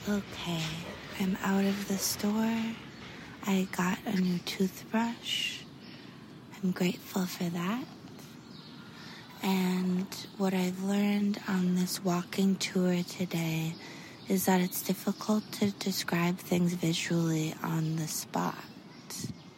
Okay, I'm out of the store. I got a new toothbrush. I'm grateful for that. And what I've learned on this walking tour today is that it's difficult to describe things visually on the spot.